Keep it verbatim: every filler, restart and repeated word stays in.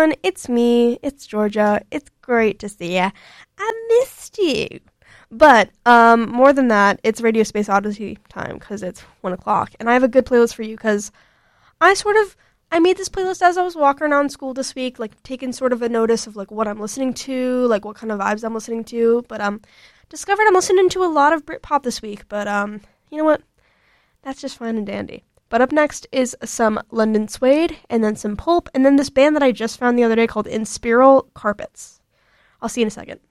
everyone, it's me, it's Georgia, it's great to see ya. I missed you. But, um, more than that, it's Radio Space Odyssey time, because it's one o'clock, and I have a good playlist for you, because I sort of, I made this playlist as I was walking around school this week, like, taking sort of a notice of, like, what I'm listening to, like, what kind of vibes I'm listening to, but, um, discovered I'm listening to a lot of Britpop this week, but, um, you know what, that's just fine and dandy. But up next is some London Suede, and then some Pulp, and then this band that I just found the other day called Inspiral Carpets. I'll see you in a second.